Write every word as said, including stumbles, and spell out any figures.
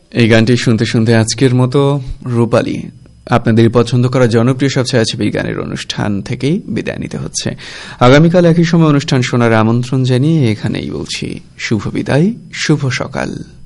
এই গানটি শুনতে শুনতে আজকের মতো রূপালী আপনাদের পছন্দ করা জনপ্রিয় সব ছায়াছবির গানের অনুষ্ঠান থেকেই বিদায় নিতে হচ্ছে। আগামীকাল একই সময় অনুষ্ঠান শোনার আমন্ত্রণ জানিয়ে এখানেই বলছি শুভ বিদায়, শুভ সকাল।